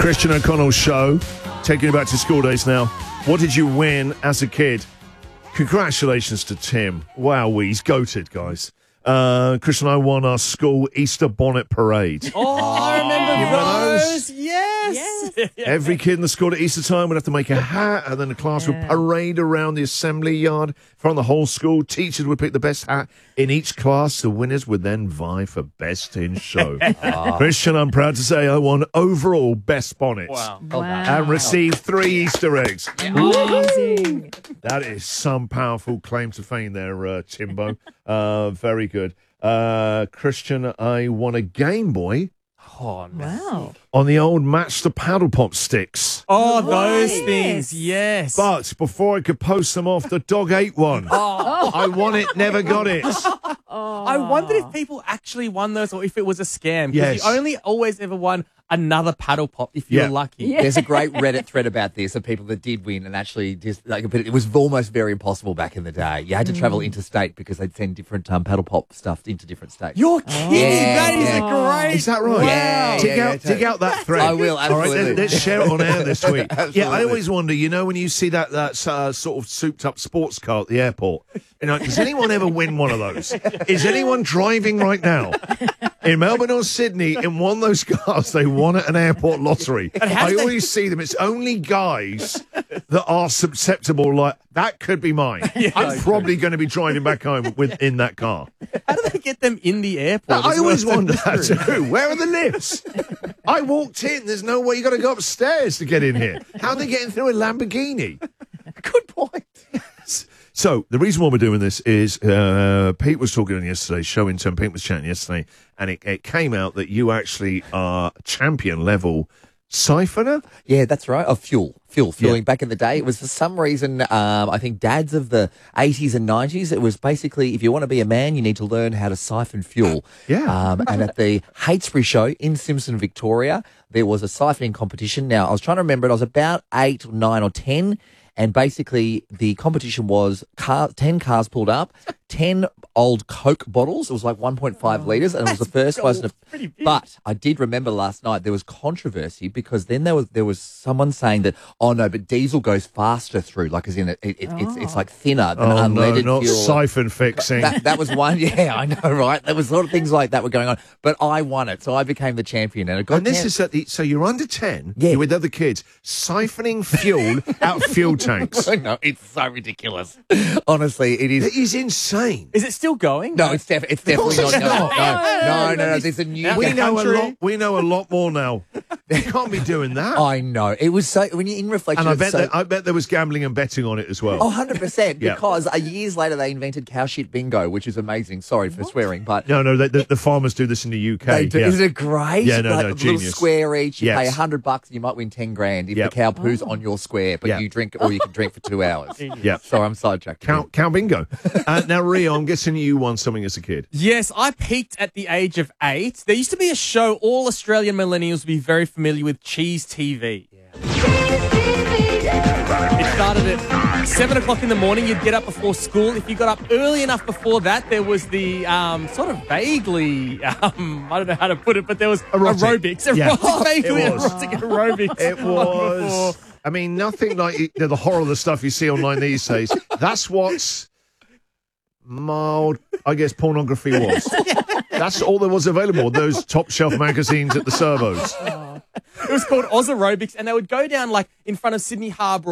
Christian O'Connell's show, taking you back to school days now. What did you win as a kid? Congratulations to Tim. Wow, he's goated, guys. Christian and I won our school Easter bonnet parade. Oh, I remember those. Yes. Every kid in the school at Easter time would have to make a hat, and then the class would parade around the assembly yard from the whole school. Teachers would pick the best hat in each class. The winners would then vie for best in show. Christian, I'm proud to say I won overall best bonnets. Wow. And received 3 Easter eggs. Amazing. That is some powerful claim to fame there, Timbo. Very good. Christian, I won a Game Boy Oh, no. Wow. on the old Match the Paddle Pop sticks. Oh, those Yes. things, yes. But before I could post them off, the dog ate one. I won it, never got it. I wondered if people actually won those or if it was a scam. Because Yes. you only always ever won another paddle pop if you're Yeah. lucky. Yeah. There's a great Reddit thread about this of people that did win and actually just like, but it was almost very impossible back in the day. You had to travel interstate because they'd send different paddle pop stuff into different states. You're kidding. Yeah, That is yeah. a great. Is that right? Yeah, dig, yeah, out, yeah, dig out that thread. I will, All right, absolutely. let's share it on air this week. Yeah, I Absolutely. always wonder, you know, when you see that sort of souped-up sports car at the airport, you know, does anyone ever win one of those? Is anyone driving right now in Melbourne or Sydney in one of those cars they won at an airport lottery? I always see them. It's only guys that are susceptible, like, that could be mine. I'm probably going to be driving back home in that car. How do they get them in the airport? I always That's wonder a that mystery. too. Where are the lifts? I walked in. There's no way you got to go upstairs to get in here. How are they getting through a Lamborghini? Good point. So the reason why we're doing this is Pete was talking on yesterday's show. In turn, Pete was chatting yesterday, and it came out that you actually are champion level siphoner. Yeah, that's right. Of fueling. Yeah. Back in the day, it was for some reason, I think dads of the 80s and 90s, it was basically, if you want to be a man, you need to learn how to siphon fuel. Yeah. And at the Hatesbury show in Simpson, Victoria, there was a siphoning competition. Now, I was trying to remember it. I was about 8 or 9 or 10. And basically, the competition was 10 cars pulled up, 10 old Coke bottles. It was like 1.5 litres, and it was the first person. But I did remember last night there was controversy because then there was someone saying that, oh no, but diesel goes faster through, like as in it's like thinner than Oh no, unleaded not fuel. siphon fixing. That was one. Yeah, I know, right? There was a lot of things like that were going on, but I won it, so I became the champion. And it got And this is so you're under 10. Yeah. You're with other kids siphoning fuel out of fuel tanks. I know, it's so ridiculous. Honestly, it is. It is insane. Is it still going? No, it's definitely course not. it's not. No. There's a new. We know a country. lot. We know a lot more now. You can't be doing that. I know. It was so when you're in reflection. And it's so, I bet there was gambling and betting on it as well. Oh, 100%. Yeah. Because years later they invented cow shit bingo, which is amazing. Sorry for swearing, but No, the farmers do this in the UK. they do. Yeah. Isn't it great? Yeah, no, like no, a little genius. square each. You pay Yes. $100 and you might win 10 grand if Yep. the cow poos on your square, but Yeah. you drink or you can drink for 2 hours. Yeah. Sorry, I'm sidetracked. Cow bingo. Now, Rio, I'm guessing you won something as a kid. Yes, I peaked at the age of 8. There used to be a show all Australian millennials would be very familiar with, Cheese TV. It started at 7 o'clock in the morning. You'd get up before school. If you got up early enough before that, there was the sort of vaguely, I don't know how to put it, but there was Erotic. aerobics. Yeah. Vaguely It was. erotic aerobics. It was. I mean, nothing like the horror of the stuff you see online these days. That's what's mild, I guess, pornography was. That's all there was available. Those top shelf magazines at the servos. It was called Oz Aerobics, and they would go down like in front of Sydney Harbour